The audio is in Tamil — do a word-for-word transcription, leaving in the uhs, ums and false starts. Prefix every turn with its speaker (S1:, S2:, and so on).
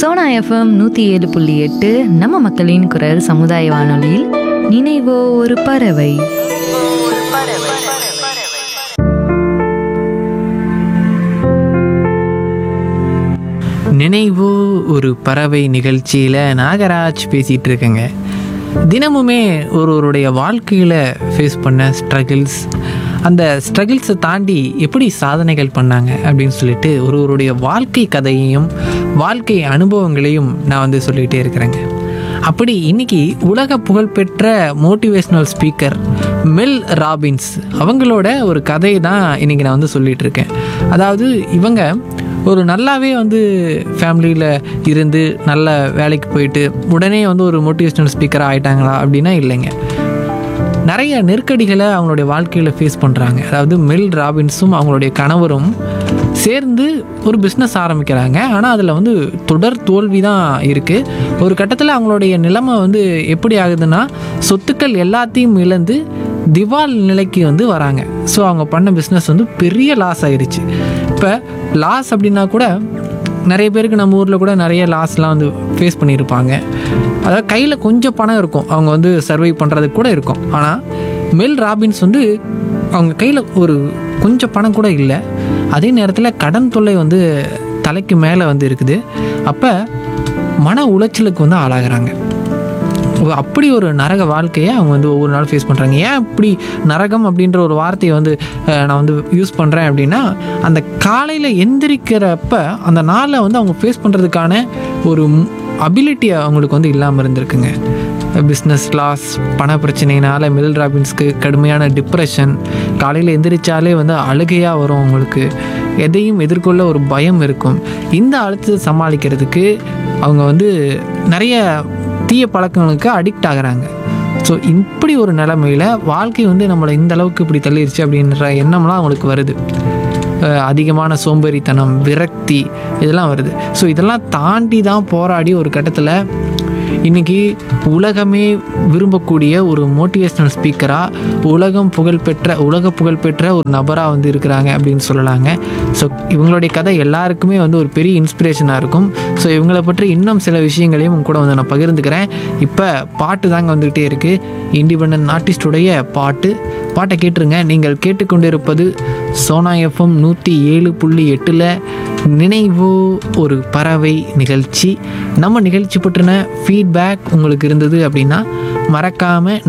S1: சோனா எஃப்எம் நூற்றி ஏழு புள்ளி எட்டு நம்ம மக்களின் குரல் சமுதாய வானொலியில் நினைவோ ஒரு பறவை.
S2: நினைவோ ஒரு பறவை நிகழ்ச்சியில் நாகராஜ் பேசிகிட்டு இருக்கேங்க. தினமுமே ஒருவருடைய வாழ்க்கையில் ஃபேஸ் பண்ண ஸ்ட்ரகிள்ஸ், அந்த ஸ்ட்ரகிள்ஸை தாண்டி எப்படி சாதனைகள் பண்ணாங்க அப்படின்னு சொல்லிட்டு ஒருவருடைய வாழ்க்கை கதையையும் வாழ்க்கை அனுபவங்களையும் நான் வந்து சொல்லிகிட்டே இருக்கிறேங்க. அப்படி இன்னைக்கு உலக புகழ்பெற்ற மோட்டிவேஷ்னல் ஸ்பீக்கர் மெல் ராபின்ஸ் அவங்களோட ஒரு கதையை தான் இன்றைக்கி நான் வந்து சொல்லிகிட்டு இருக்கேன். அதாவது இவங்க ஒரு நல்லாவே வந்து ஃபேமிலியில் இருந்து நல்ல வேலைக்கு போயிட்டு உடனே வந்து ஒரு மோட்டிவேஷ்னல் ஸ்பீக்கராக ஆகிட்டாங்களா அப்படின்னா இல்லைங்க. நிறைய நெருக்கடிகளை அவங்களுடைய வாழ்க்கையில் ஃபேஸ் பண்ணுறாங்க. அதாவது மெல் ராபின்ஸும் அவங்களுடைய கணவரும் சேர்ந்து ஒரு பிஸ்னஸ் ஆரம்பிக்கிறாங்க. ஆனால் அதில் வந்து தொடர் தோல்வி தான் இருக்குது. ஒரு கட்டத்தில் அவங்களுடைய நிலைமை வந்து எப்படி ஆகுதுன்னா, சொத்துக்கள் எல்லாத்தையும் இழந்து திவால் நிலைக்கு வந்து வராங்க. ஸோ அவங்க பண்ண பிஸ்னஸ் வந்து பெரிய லாஸ் ஆயிடுச்சு. இப்போ லாஸ் அப்படின்னா கூட நிறைய பேருக்கு நம்ம ஊரில் கூட நிறைய லாஸ்லாம் வந்து ஃபேஸ் பண்ணியிருப்பாங்க. அதாவது கையில் கொஞ்சம் பணம் இருக்கும், அவங்க வந்து சர்வை பண்ணுறதுக்கு கூட இருக்கும். ஆனால் மெல் ராபின்ஸ் வந்து அவங்க கையில் ஒரு கொஞ்சம் பணம் கூட இல்லை. அதே நேரத்தில் கடன் தொல்லை வந்து தலைக்கு மேலே வந்து இருக்குது. அப்போ மன உளைச்சலுக்கு வந்து ஆளாகிறாங்க. அப்படி ஒரு நரக வாழ்க்கையை அவங்க வந்து ஒவ்வொரு நாள் ஃபேஸ் பண்ணுறாங்க. ஏன் இப்படி நரகம் அப்படின்ற ஒரு வார்த்தையை வந்து நான் வந்து யூஸ் பண்ணுறேன் அப்படின்னா, அந்த காலையில் எந்திரிக்கிறப்ப அந்த நாளை வந்து அவங்க ஃபேஸ் பண்ணுறதுக்கான ஒரு அபிலிட்டி அவங்களுக்கு வந்து இல்லாமல் இருந்திருக்குங்க. பிஸ்னஸ் லாஸ், பண பிரச்சனையினால் மெல் ராபின்ஸ்க்கு கடுமையான டிப்ரெஷன், காலையில் எந்திரிச்சாலே வந்து அழுகையாக வரும், அவங்களுக்கு எதையும் எதிர்கொள்ள ஒரு பயம் இருக்கும். இந்த அழுத்தத்தை சமாளிக்கிறதுக்கு அவங்க வந்து நிறைய தீய பழக்கங்களுக்கு அடிக்ட் ஆகிறாங்க. ஸோ இப்படி ஒரு நிலைமையில் வாழ்க்கை வந்து நம்மளை இந்த அளவுக்கு இப்படி தள்ளிடுச்சு அப்படின்ற எண்ணம்லாம் அவங்களுக்கு வருது. அதிகமான சோம்பேறித்தனம், விரக்தி இதெல்லாம் வருது. ஸோ இதெல்லாம் தாண்டி தான் போராடி ஒரு கட்டத்தில் இன்றைக்கி உலகமே விரும்பக்கூடிய ஒரு மோட்டிவேஷ்னல் ஸ்பீக்கராக, உலகம் புகழ்பெற்ற உலக புகழ்பெற்ற ஒரு நபராக வந்து இருக்கிறாங்க அப்படின்னு சொல்லலாங்க. ஸோ இவங்களுடைய கதை எல்லாருக்குமே வந்து ஒரு பெரிய இன்ஸ்பிரேஷனாக இருக்கும். ஸோ இவங்களை பற்றி இன்னும் சில விஷயங்களையும் கூட வந்து நான் பகிர்ந்துக்கிறேன். இப்போ பாட்டு தாங்க வந்துக்கிட்டே இருக்குது, இண்டிபெண்டன்ட் ஆர்டிஸ்டுடைய பாட்டு. பாட்டை கேட்டுருங்க. நீங்கள் கேட்டுக்கொண்டிருப்பது சோனா எஃப்எம் நூற்றி ஏழு புள்ளி எட்டில் நினைவோ ஒரு பறவை நிகழ்ச்சி. நம்ம நிகழ்ச்சி பற்றின ஃபீட்பேக் உங்களுக்கு இருந்தது அப்படின்னா மறக்காமல்